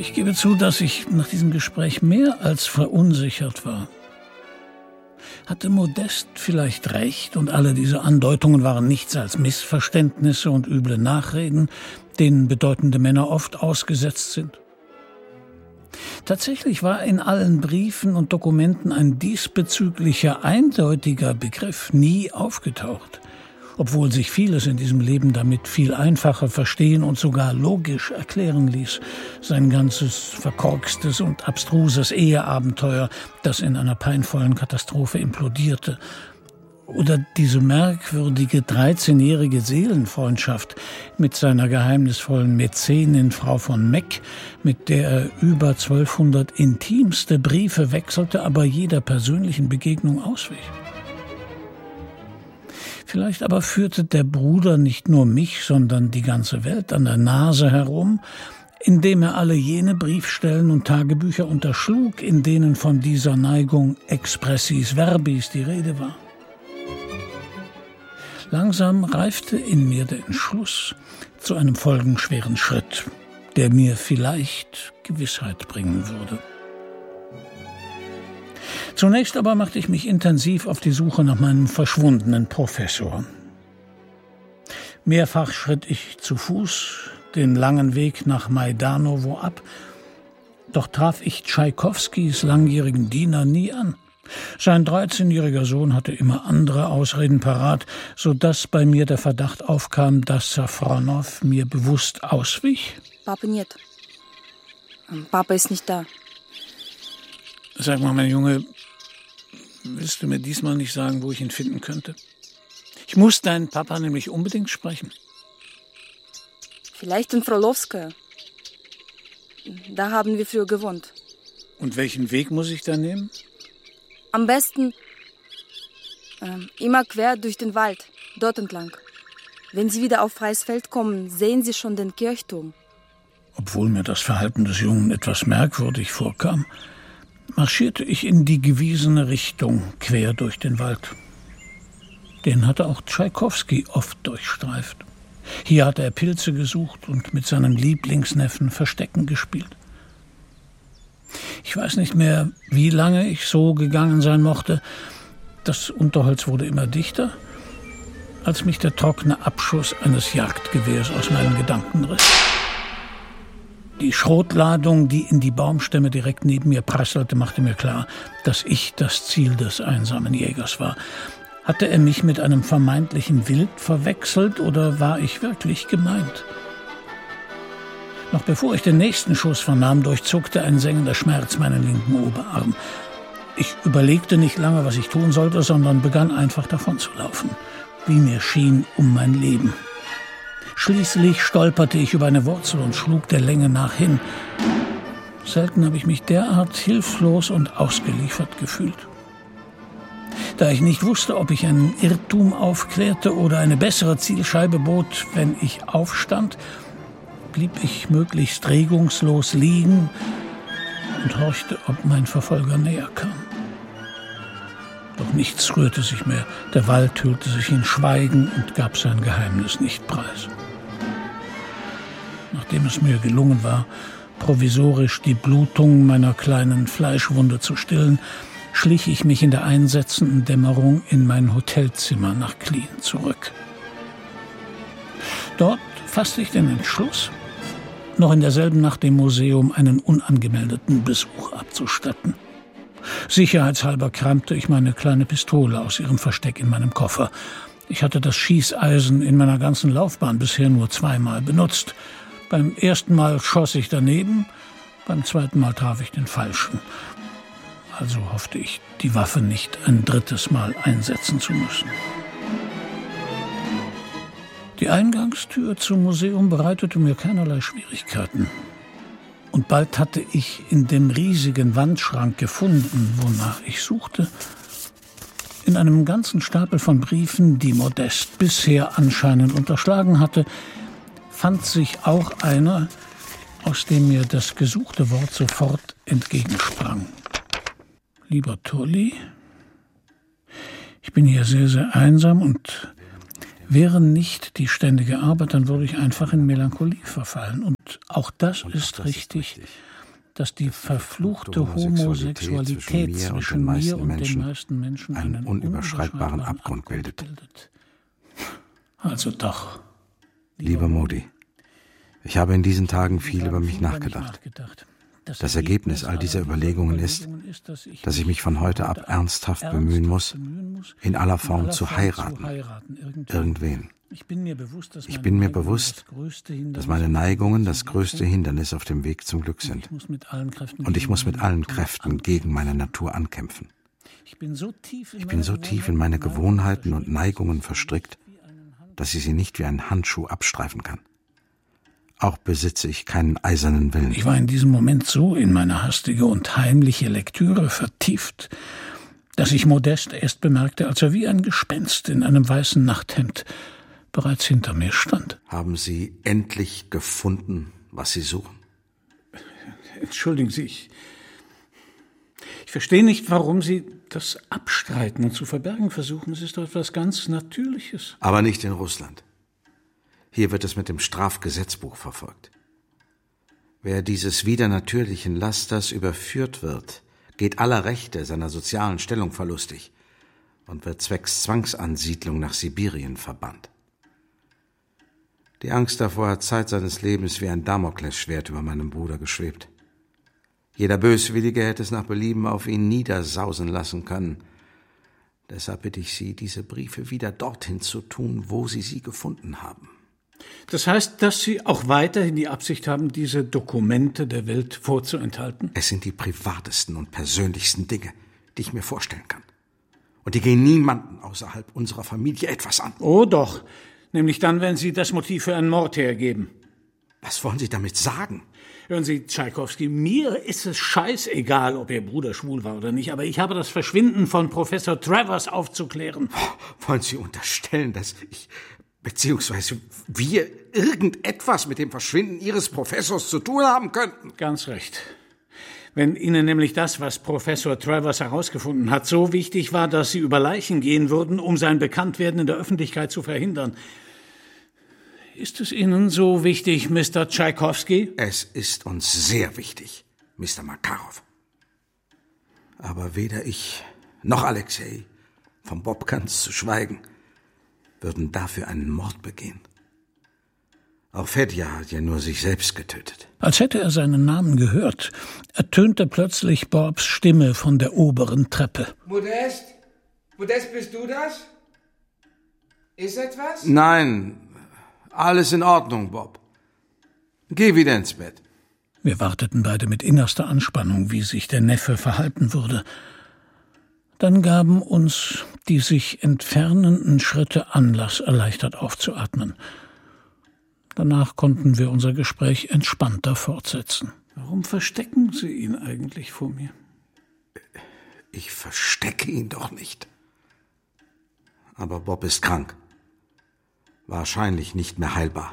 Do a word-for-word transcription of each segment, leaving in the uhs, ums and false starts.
Ich gebe zu, dass ich nach diesem Gespräch mehr als verunsichert war. Hatte Modest vielleicht recht und alle diese Andeutungen waren nichts als Missverständnisse und üble Nachreden, denen bedeutende Männer oft ausgesetzt sind? Tatsächlich war in allen Briefen und Dokumenten ein diesbezüglicher eindeutiger Begriff nie aufgetaucht, obwohl sich vieles in diesem Leben damit viel einfacher verstehen und sogar logisch erklären ließ. Sein ganzes verkorkstes und abstruses Eheabenteuer, das in einer peinvollen Katastrophe implodierte. Oder diese merkwürdige dreizehnjährige Seelenfreundschaft mit seiner geheimnisvollen Mäzenin Frau von Meck, mit der er über zwölfhundert intimste Briefe wechselte, aber jeder persönlichen Begegnung auswich. Vielleicht aber führte der Bruder nicht nur mich, sondern die ganze Welt an der Nase herum, indem er alle jene Briefstellen und Tagebücher unterschlug, in denen von dieser Neigung expressis verbis die Rede war. Langsam reifte in mir der Entschluss zu einem folgenschweren Schritt, der mir vielleicht Gewissheit bringen würde. Zunächst aber machte ich mich intensiv auf die Suche nach meinem verschwundenen Professor. Mehrfach schritt ich zu Fuß den langen Weg nach Majdanowo ab, doch traf ich Tschaikowskis langjährigen Diener nie an. Sein dreizehnjähriger Sohn hatte immer andere Ausreden parat, so dass bei mir der Verdacht aufkam, dass Safronow mir bewusst auswich. Papa nicht. Papa ist nicht da. Sag mal, mein Junge, willst du mir diesmal nicht sagen, wo ich ihn finden könnte? Ich muss deinen Papa nämlich unbedingt sprechen. Vielleicht in Frolowska. Da haben wir früher gewohnt. Und welchen Weg muss ich da nehmen? Am besten äh, immer quer durch den Wald, dort entlang. Wenn Sie wieder auf freies Feld kommen, sehen Sie schon den Kirchturm. Obwohl mir das Verhalten des Jungen etwas merkwürdig vorkam, marschierte ich in die gewiesene Richtung quer durch den Wald. Den hatte auch Tschaikowski oft durchstreift. Hier hatte er Pilze gesucht und mit seinem Lieblingsneffen Verstecken gespielt. Ich weiß nicht mehr, wie lange ich so gegangen sein mochte. Das Unterholz wurde immer dichter, als mich der trockene Abschuss eines Jagdgewehrs aus meinen Gedanken riss. Die Schrotladung, die in die Baumstämme direkt neben mir prasselte, machte mir klar, dass ich das Ziel des einsamen Jägers war. Hatte er mich mit einem vermeintlichen Wild verwechselt oder war ich wirklich gemeint? Noch bevor ich den nächsten Schuss vernahm, durchzuckte ein sengender Schmerz meinen linken Oberarm. Ich überlegte nicht lange, was ich tun sollte, sondern begann einfach davon zu laufen, wie mir schien, um mein Leben. Schließlich stolperte ich über eine Wurzel und schlug der Länge nach hin. Selten habe ich mich derart hilflos und ausgeliefert gefühlt. Da ich nicht wusste, ob ich einen Irrtum aufklärte oder eine bessere Zielscheibe bot, wenn ich aufstand, blieb ich möglichst regungslos liegen und horchte, ob mein Verfolger näher kam. Doch nichts rührte sich mehr. Der Wald hüllte sich in Schweigen und gab sein Geheimnis nicht preis. Nachdem es mir gelungen war, provisorisch die Blutung meiner kleinen Fleischwunde zu stillen, schlich ich mich in der einsetzenden Dämmerung in mein Hotelzimmer nach Klin zurück. Dort fasste ich den Entschluss, noch in derselben Nacht dem Museum einen unangemeldeten Besuch abzustatten. Sicherheitshalber kramte ich meine kleine Pistole aus ihrem Versteck in meinem Koffer. Ich hatte das Schießeisen in meiner ganzen Laufbahn bisher nur zweimal benutzt. Beim ersten Mal schoss ich daneben, beim zweiten Mal traf ich den Falschen. Also hoffte ich, die Waffe nicht ein drittes Mal einsetzen zu müssen. Die Eingangstür zum Museum bereitete mir keinerlei Schwierigkeiten. Und bald hatte ich in dem riesigen Wandschrank gefunden, wonach ich suchte. In einem ganzen Stapel von Briefen, die Modest bisher anscheinend unterschlagen hatte, fand sich auch einer, aus dem mir das gesuchte Wort sofort entgegensprang. Lieber Tully, ich bin hier sehr, sehr einsam und wäre nicht die ständige Arbeit, dann würde ich einfach in Melancholie verfallen. Und auch das, und ist, das richtig. ist richtig. dass die verfluchte Homosexualität zwischen mir und den meisten Menschen einen unüberschreitbaren Abgrund bildet. Also doch. Lieber Modi, ich habe in diesen Tagen viel über mich nachgedacht. Das Ergebnis all dieser Überlegungen ist, dass ich mich von heute ab ernsthaft bemühen muss, in aller Form zu heiraten, irgendwen. Ich bin mir bewusst, dass meine Neigungen das größte Hindernis auf dem Weg zum Glück sind. Und ich muss mit allen Kräften gegen meine Natur ankämpfen. Ich bin so tief in meine Gewohnheiten und Neigungen verstrickt, dass ich sie nicht wie einen Handschuh abstreifen kann. Auch besitze ich keinen eisernen Willen. Ich war in diesem Moment so in meine hastige und heimliche Lektüre vertieft, dass ich Modest erst bemerkte, als er wie ein Gespenst in einem weißen Nachthemd bereits hinter mir stand. Haben Sie endlich gefunden, was Sie suchen? Entschuldigen Sie, ich, ich verstehe nicht, warum Sie das abstreiten und zu verbergen versuchen. Es ist doch etwas ganz Natürliches. Aber nicht in Russland. Hier wird es mit dem Strafgesetzbuch verfolgt. Wer dieses widernatürlichen Lasters überführt wird, geht aller Rechte seiner sozialen Stellung verlustig und wird zwecks Zwangsansiedlung nach Sibirien verbannt. Die Angst davor hat Zeit seines Lebens wie ein Damoklesschwert über meinem Bruder geschwebt. Jeder Böswillige hätte es nach Belieben auf ihn niedersausen lassen können. Deshalb bitte ich Sie, diese Briefe wieder dorthin zu tun, wo Sie sie gefunden haben. Das heißt, dass Sie auch weiterhin die Absicht haben, diese Dokumente der Welt vorzuenthalten? Es sind die privatesten und persönlichsten Dinge, die ich mir vorstellen kann. Und die gehen niemanden außerhalb unserer Familie etwas an. Oh doch, nämlich dann, wenn Sie das Motiv für einen Mord hergeben. Was wollen Sie damit sagen? Hören Sie, Tschaikowski, mir ist es scheißegal, ob Ihr Bruder schwul war oder nicht, aber ich habe das Verschwinden von Professor Travers aufzuklären. Wollen Sie unterstellen, dass ich, beziehungsweise wir, irgendetwas mit dem Verschwinden Ihres Professors zu tun haben könnten? Ganz recht. Wenn Ihnen nämlich das, was Professor Travers herausgefunden hat, so wichtig war, dass Sie über Leichen gehen würden, um sein Bekanntwerden in der Öffentlichkeit zu verhindern. Ist es Ihnen so wichtig, Mister Tschaikowski? Es ist uns sehr wichtig, Mister Makarov. Aber weder ich noch Alexei, vom Bob ganz zu schweigen, würden dafür einen Mord begehen. Auch Fedja hat ja nur sich selbst getötet. Als hätte er seinen Namen gehört, ertönte plötzlich Bobs Stimme von der oberen Treppe. Modest? Modest, bist du das? Ist etwas? Nein, alles in Ordnung, Bob. Geh wieder ins Bett. Wir warteten beide mit innerster Anspannung, wie sich der Neffe verhalten würde. Dann gaben uns die sich entfernenden Schritte Anlass, erleichtert aufzuatmen. Danach konnten wir unser Gespräch entspannter fortsetzen. Warum verstecken Sie ihn eigentlich vor mir? Ich verstecke ihn doch nicht. Aber Bob ist krank. Wahrscheinlich nicht mehr heilbar.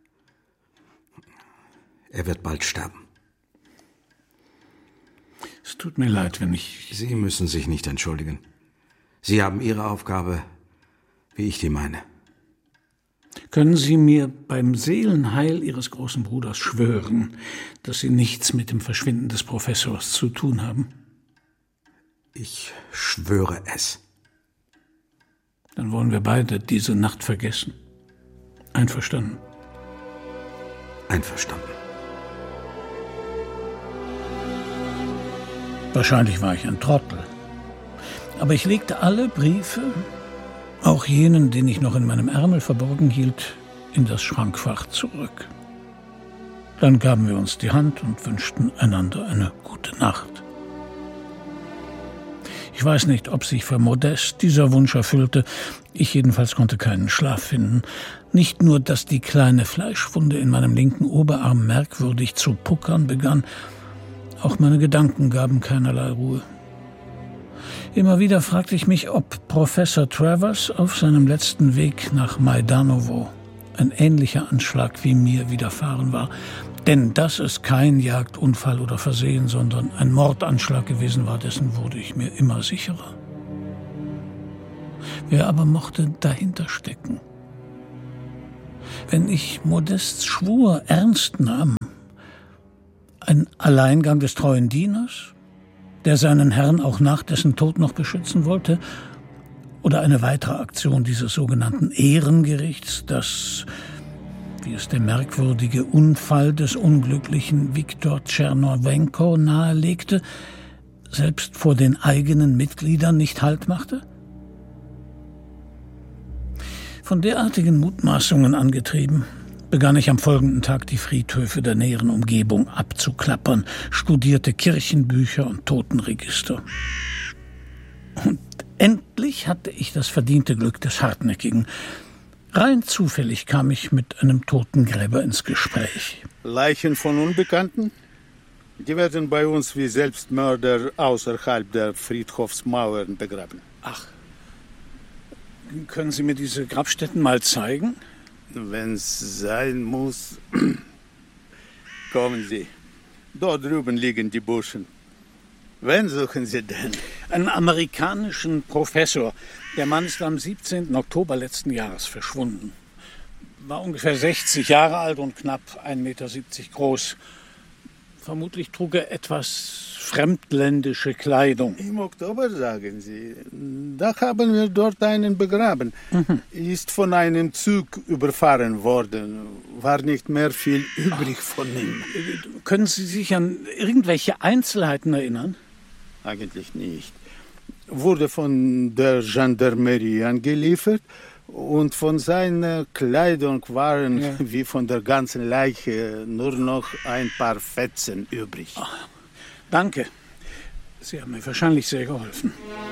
Er wird bald sterben. Es tut mir leid, wenn ich... Sie müssen sich nicht entschuldigen. Sie haben Ihre Aufgabe, wie ich die meine. Können Sie mir beim Seelenheil Ihres großen Bruders schwören, dass Sie nichts mit dem Verschwinden des Professors zu tun haben? Ich schwöre es. Dann wollen wir beide diese Nacht vergessen. Einverstanden? Einverstanden. Wahrscheinlich war ich ein Trottel. Aber ich legte alle Briefe, auch jenen, den ich noch in meinem Ärmel verborgen hielt, in das Schrankfach zurück. Dann gaben wir uns die Hand und wünschten einander eine gute Nacht. Ich weiß nicht, ob sich für Modest dieser Wunsch erfüllte. Ich jedenfalls konnte keinen Schlaf finden. Nicht nur, dass die kleine Fleischwunde in meinem linken Oberarm merkwürdig zu puckern begann, auch meine Gedanken gaben keinerlei Ruhe. Immer wieder fragte ich mich, ob Professor Travers auf seinem letzten Weg nach Majdanowo ein ähnlicher Anschlag wie mir widerfahren war. Denn dass es kein Jagdunfall oder Versehen, sondern ein Mordanschlag gewesen war, dessen wurde ich mir immer sicherer. Wer aber mochte dahinter stecken? Wenn ich Modests Schwur ernst nahm, ein Alleingang des treuen Dieners, der seinen Herrn auch nach dessen Tod noch beschützen wollte, oder eine weitere Aktion dieses sogenannten Ehrengerichts, das, wie es der merkwürdige Unfall des unglücklichen Viktor Tschernowenko nahelegte, selbst vor den eigenen Mitgliedern nicht Halt machte? Von derartigen Mutmaßungen angetrieben, begann ich am folgenden Tag die Friedhöfe der näheren Umgebung abzuklappern, studierte Kirchenbücher und Totenregister. Und endlich hatte ich das verdiente Glück des Hartnäckigen. Rein zufällig kam ich mit einem Totengräber ins Gespräch. Leichen von Unbekannten? Die werden bei uns wie Selbstmörder außerhalb der Friedhofsmauern begraben. Ach, können Sie mir diese Grabstätten mal zeigen? Wenn es sein muss. Kommen Sie. Dort drüben liegen die Burschen. Wen suchen Sie denn? Einen amerikanischen Professor. Der Mann ist am siebzehnten Oktober letzten Jahres verschwunden. War ungefähr sechzig Jahre alt und knapp ein Meter siebzig groß. Vermutlich trug er etwas fremdländische Kleidung. Im Oktober, sagen Sie. Da haben wir dort einen begraben. Mhm. Ist von einem Zug überfahren worden. War nicht mehr viel übrig Ach, von ihm. Können Sie sich an irgendwelche Einzelheiten erinnern? Eigentlich nicht. Wurde von der Gendarmerie angeliefert und von seiner Kleidung waren, ja. wie von der ganzen Leiche, nur noch ein paar Fetzen übrig. Ach, danke. Sie haben mir wahrscheinlich sehr geholfen.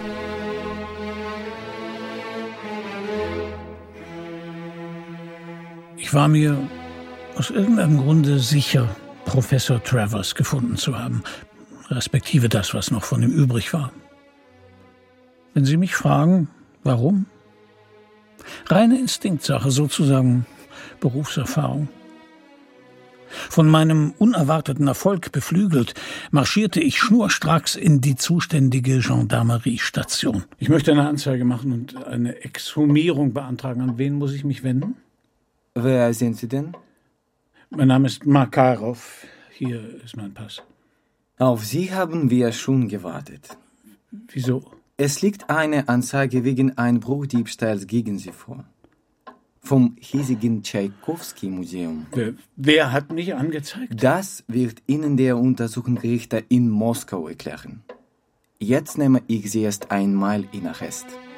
Ich war mir aus irgendeinem Grunde sicher, Professor Travers gefunden zu haben, respektive das, was noch von ihm übrig war. Wenn Sie mich fragen, warum? Reine Instinktsache, sozusagen Berufserfahrung. Von meinem unerwarteten Erfolg beflügelt, marschierte ich schnurstracks in die zuständige Gendarmeriestation. Ich möchte eine Anzeige machen und eine Exhumierung beantragen. An wen muss ich mich wenden? Wer sind Sie denn? Mein Name ist Makarov. Hier ist mein Pass. Auf Sie haben wir schon gewartet. Wieso? Es liegt eine Anzeige wegen Einbruchdiebstahls gegen Sie vor. Vom hiesigen Tschaikowski-Museum. Wer, wer hat mich angezeigt? Das wird Ihnen der Untersuchungsrichter in Moskau erklären. Jetzt nehme ich Sie erst einmal in Arrest.